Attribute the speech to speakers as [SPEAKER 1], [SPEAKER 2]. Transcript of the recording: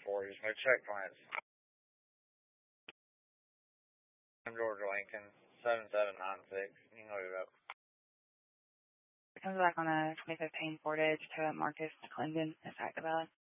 [SPEAKER 1] for you. No checkpoints. I'm Georgia Lincoln, 7796. You can look it up.
[SPEAKER 2] It comes back on a 2015 Ford Edge to Marcus Clendon at Active Valley.